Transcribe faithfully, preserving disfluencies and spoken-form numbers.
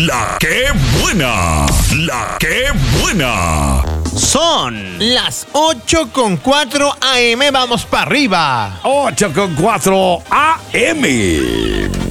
La que buena. La que buena. Son las ocho con cuatro A M. Vamos para arriba. ocho con cuatro A M.